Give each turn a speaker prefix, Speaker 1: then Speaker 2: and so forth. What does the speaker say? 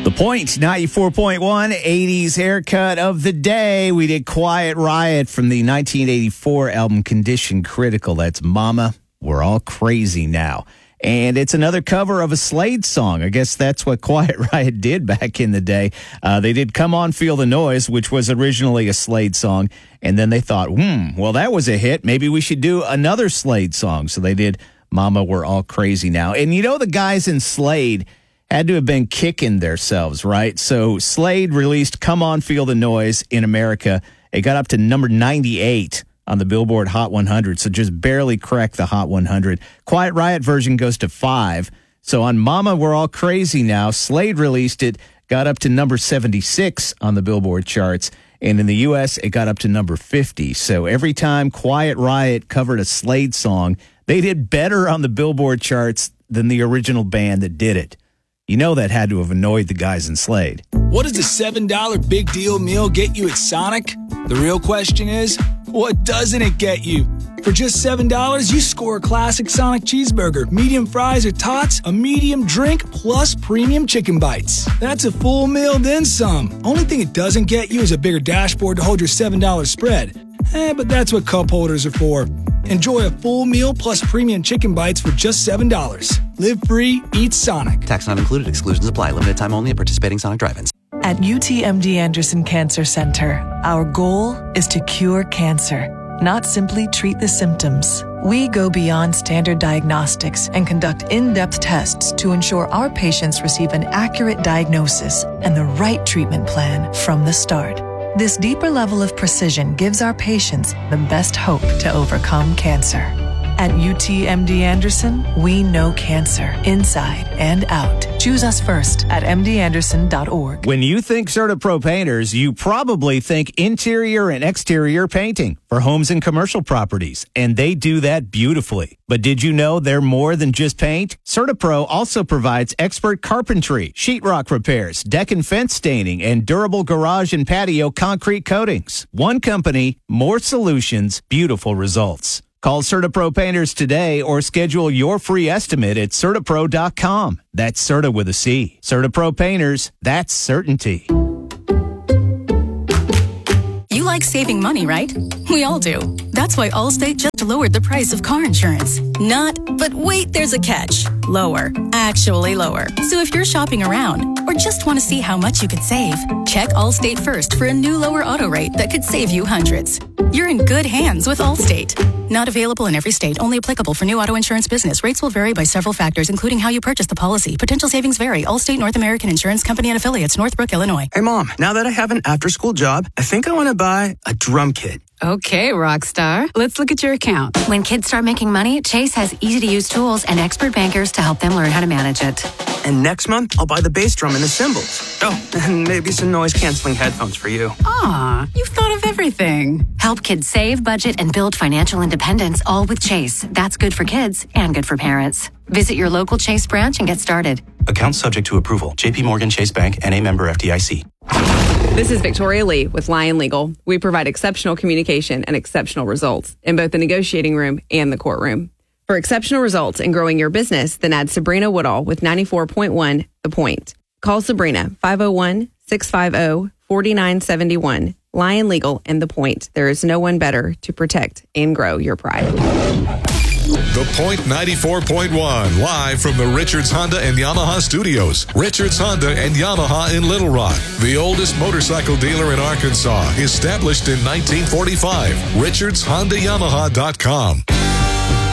Speaker 1: The Point, 94.1, 80s haircut of the day. We did Quiet Riot from the 1984 album Condition Critical. That's Mama, We're All Crazy Now. And it's another cover of a Slade song. I guess that's what Quiet Riot did back in the day. They did Come On, Feel the Noise, which was originally a Slade song. And then they thought, well, that was a hit. Maybe we should do another Slade song. So they did Mama, We're All Crazy Now. And you know the guys in Slade had to have been kicking themselves, right? So Slade released Come On, Feel the Noise in America. It got up to number 98 on the Billboard Hot 100, so just barely cracked the Hot 100. Quiet Riot version goes to 5. So on Mama, We're All Crazy Now, Slade released it, got up to number 76 on the Billboard charts. And in the U.S., it got up to number 50. So every time Quiet Riot covered a Slade song, they did better on the Billboard charts than the original band that did it. You know that had to have annoyed the guys in Slade.
Speaker 2: What does a $7 big deal meal get you at Sonic? The real question is, what doesn't it get you? For just $7, you score a classic Sonic cheeseburger, medium fries or tots, a medium drink, plus premium chicken bites. That's a full meal, then some. Only thing it doesn't get you is a bigger dashboard to hold your $7 spread. But that's what cup holders are for. Enjoy a full meal plus premium chicken bites for just $7. Live free, eat Sonic.
Speaker 3: Tax not included. Exclusions apply. Limited time only at participating Sonic drive-ins.
Speaker 4: At UTMD Anderson Cancer Center, our goal is to cure cancer, not simply treat the symptoms. We go beyond standard diagnostics and conduct in-depth tests to ensure our patients receive an accurate diagnosis and the right treatment plan from the start. This deeper level of precision gives our patients the best hope to overcome cancer. At UTMD Anderson, we know cancer inside and out. Choose us first at mdanderson.org.
Speaker 1: When you think CertaPro Painters, you probably think interior and exterior painting for homes and commercial properties, and they do that beautifully. But did you know they're more than just paint? CertaPro also provides expert carpentry, sheetrock repairs, deck and fence staining, and durable garage and patio concrete coatings. One company, more solutions, beautiful results. Call CertaPro Painters today or schedule your free estimate at CertaPro.com. That's Certa with a C. CertaPro Painters, that's certainty.
Speaker 5: You like saving money, right? We all do. That's why Allstate just lowered the price of car insurance. Not, but wait, there's a catch. Lower. Actually lower. So if you're shopping around or just want to see how much you could save, check Allstate first for a new lower auto rate that could save you hundreds. You're in good hands with Allstate. Not available in every state. Only applicable for new auto insurance business. Rates will vary by several factors, including how you purchase the policy. Potential savings vary. Allstate North American Insurance Company and Affiliates, Northbrook, Illinois.
Speaker 6: Hey, Mom, now that I have an after-school job, I think I want to buy a drum kit.
Speaker 7: Okay, Rockstar. Let's look at your account.
Speaker 8: When kids start making money, Chase has easy-to-use tools and expert bankers to help them learn how to manage it.
Speaker 6: And next month, I'll buy the bass drum and the cymbals. Oh, and maybe some noise-canceling headphones for you.
Speaker 7: Aw, you've thought of everything.
Speaker 8: Help kids save, budget, and build financial independence, all with Chase. That's good for kids and good for parents. Visit your local Chase branch and get started.
Speaker 3: Account subject to approval. JP Morgan Chase Bank, N.A. member FDIC.
Speaker 9: This is Victoria Lee with Lion Legal. We provide exceptional communication and exceptional results in both the negotiating room and the courtroom. For exceptional results in growing your business, then add Sabrina Woodall with 94.1 The Point. Call Sabrina, 501-650-4971. Lion Legal and The Point. There is no one better to protect and grow your pride.
Speaker 10: The Point 94.1, live from the Richards Honda and Yamaha studios. Richards Honda and Yamaha in Little Rock, the oldest motorcycle dealer in Arkansas, established in 1945. RichardsHondaYamaha.com.